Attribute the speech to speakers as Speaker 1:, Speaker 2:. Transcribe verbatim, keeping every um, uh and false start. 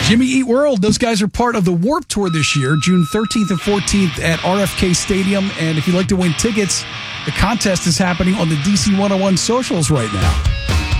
Speaker 1: Jimmy Eat World, those guys are part of the Warped Tour this year, June thirteenth and fourteenth at R F K Stadium. And if you'd like to win tickets, the contest is happening on the D C one oh one socials right now.